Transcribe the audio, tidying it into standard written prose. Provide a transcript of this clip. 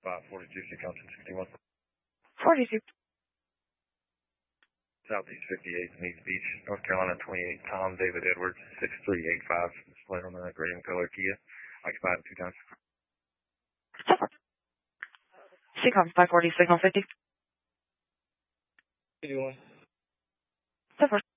42, Compton 61. 42. Southeast 58, Needs Beach, North Carolina 28, Tom David Edwards, 6385, displayed on the gray and color Kia, occupied 2 times. Seacom 540, signal 50. 51. 7.